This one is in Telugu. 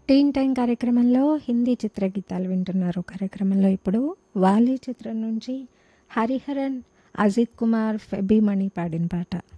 టీన్ టైం కార్యక్రమంలో హిందీ చిత్రగీతాలు వింటున్నారు. కార్యక్రమంలో ఇప్పుడు 'వాలి' చిత్రం నుంచి హరిహరన్, అజిత్ కుమార్, ఫెబీ మణి పాడిన పాట.